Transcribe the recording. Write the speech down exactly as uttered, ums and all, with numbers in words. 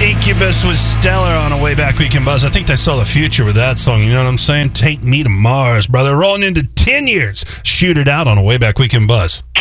Incubus was stellar on a Way Back Weekend Buzz. I think they saw the future with that song. You know what I'm saying? Take Me to Mars, brother. Rolling into ten years. Shoot It Out on a Way Back Weekend Buzz.